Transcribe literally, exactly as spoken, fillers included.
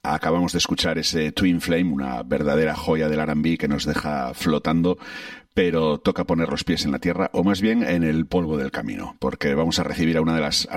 Acabamos de escuchar ese Twin Flame, una verdadera joya del R and B que nos deja flotando, pero toca poner los pies en la tierra, o más bien en el polvo del camino, porque vamos a recibir a una de las